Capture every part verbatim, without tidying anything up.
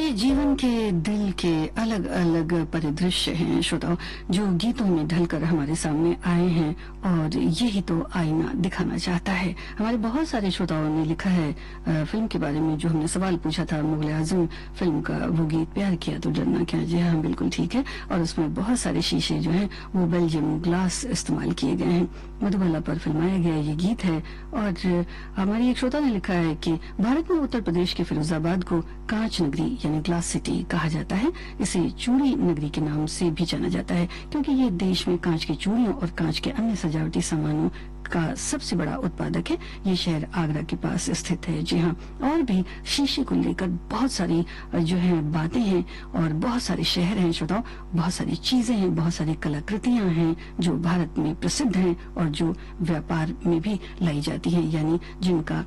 देखिए, जीवन के दिल के अलग अलग परिदृश्य हैं श्रोताओं, जो गीतों में ढलकर हमारे सामने आए हैं और यही तो आईना दिखाना चाहता है। हमारे बहुत सारे श्रोताओं ने लिखा है अ, फिल्म के बारे में, जो हमने सवाल पूछा था मुगल आजम फिल्म का, वो गीत प्यार किया तो डरना क्या। जी हाँ, बिल्कुल ठीक है। और उसमें बहुत सारे शीशे जो हैं वो बेल्जियम ग्लास इस्तेमाल किए गए हैं। मधुबाला पर फिल्माया गया ये गीत है। और हमारी एक श्रोता ने लिखा है कि भारत में उत्तर प्रदेश के फिरोजाबाद को कांच नगरी यानी ग्लास सिटी कहा जाता है। इसे चूड़ी नगरी के नाम से भी जाना जाता है, क्योंकि ये देश में कांच की चूड़ियों और कांच के अन्य सजावटी सामानों का सबसे बड़ा उत्पादक है। ये शहर आगरा के पास स्थित है। जी हाँ, और भी शीशे को लेकर बहुत सारी जो है बातें हैं और बहुत सारे शहर हैं श्रोताओं, बहुत सारी चीजें हैं, बहुत सारी कलाकृतियां हैं जो भारत में प्रसिद्ध हैं और जो व्यापार में भी लाई जाती हैं, यानी जिनका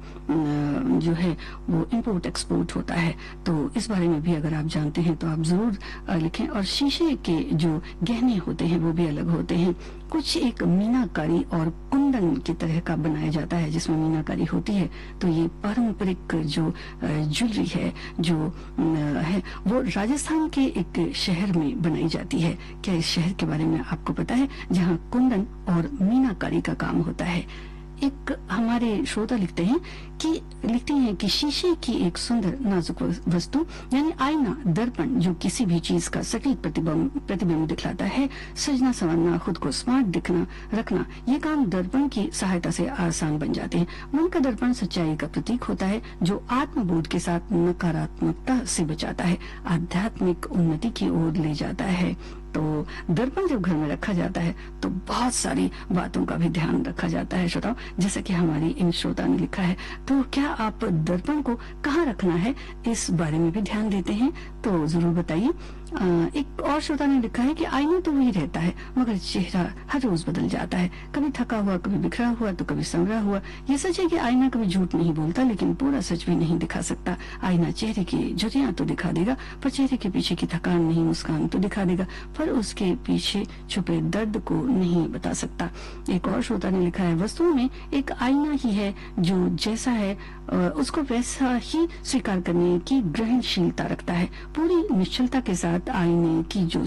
जो है वो इंपोर्ट एक्सपोर्ट होता है। तो इस बारे में भी अगर आप जानते हैं तो आप जरूर लिखें। और शीशे के जो गहने होते हैं वो भी अलग होते हैं। कुछ एक मीनाकारी और कुंदन की तरह का बनाया जाता है, जिसमें मीनाकारी होती है। तो ये पारंपरिक जो ज्वेलरी है जो है वो राजस्थान के एक शहर में बनाई जाती है। क्या इस शहर के बारे में आपको पता है, जहाँ कुंदन और मीनाकारी का काम होता है? एक हमारे श्रोता लिखते हैं कि लिखते हैं कि शीशे की एक सुंदर नाजुक वस्तु यानी आईना, दर्पण, जो किसी भी चीज का सटीक प्रतिबिंब प्रतिबिंब दिखलाता है। सजना संवरना, खुद को स्मार्ट दिखना रखना, ये काम दर्पण की सहायता से आसान बन जाते हैं। मन का दर्पण सच्चाई का प्रतीक होता है, जो आत्मबोध के साथ नकारात्मकता से बचाता है, आध्यात्मिक उन्नति की ओर ले जाता है। तो दर्पण जब घर में रखा जाता है तो बहुत सारी बातों का भी ध्यान रखा जाता है श्रोताओं, जैसा कि हमारी इन श्रोता ने लिखा है। तो क्या आप दर्पण को कहाँ रखना है इस बारे में भी ध्यान देते हैं? तो जरूर बताइए। एक और श्रोता ने लिखा है कि आईना तो वही रहता है, मगर चेहरा हर रोज बदल जाता है, कभी थका हुआ, कभी बिखरा हुआ, तो कभी संवरा हुआ। ये सच है कि आईना कभी झूठ नहीं बोलता, लेकिन पूरा सच भी नहीं दिखा सकता। आईना चेहरे की झुर्रियां तो दिखा देगा, पर चेहरे के पीछे की थकान नहीं, मुस्कान तो दिखा देगा, पर उसके पीछे छुपे दर्द को नहीं बता सकता। एक और श्रोता ने लिखा है, वस्तुओं में एक आईना ही है जो जैसा है उसको वैसा ही स्वीकार करने की ग्रहणशीलता रखता है। पूरी निश्चलता के साथ आईने की जो